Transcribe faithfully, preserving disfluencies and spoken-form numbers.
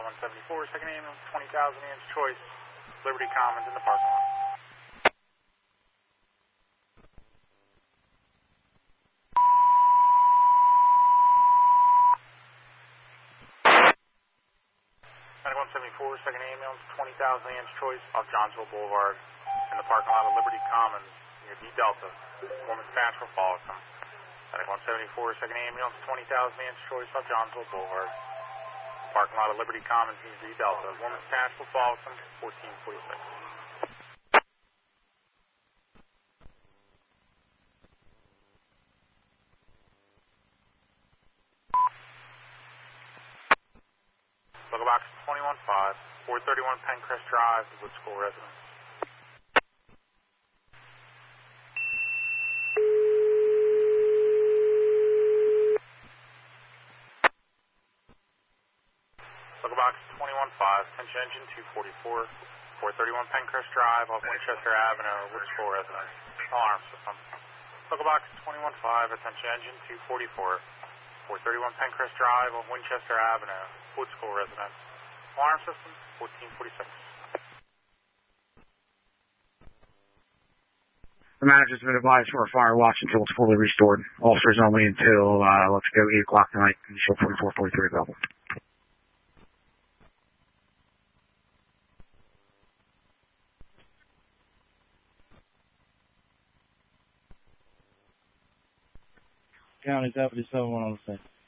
one seventy-four, second ambulance, twenty thousand Ann's Choice, Liberty Commons in the parking lot. one seventy-four, second ambulance, twenty thousand Ann's Choice, off Johnsville Boulevard, in the parking lot of Liberty Commons, near D Delta. Woman's Patrol follows them. one seventy-four, second ambulance, twenty thousand Ann's Choice, off Johnsville Boulevard, parking lot of Liberty Commons, near D Delta. Woman's Patrol follows them, fourteen forty-six. Local box twenty-one five, four thirty-one Pencrest Drive, Wood School residence. Local box twenty-one five, attention engine two forty-four, four thirty-one Pencrest Drive, off Winchester Avenue, Wood School residence. Alarm system. Local box twenty-one five, attention engine two forty-four, four thirty-one Pencrest Drive, off Winchester Avenue, Wood School residence. Alarm system, fourteen forty-six. The manager's been advised for a fire watch until it's fully restored. Officers only until, uh, let's go, eight o'clock tonight. Show forty-four forty-three available. County Deputy seven one on the scene.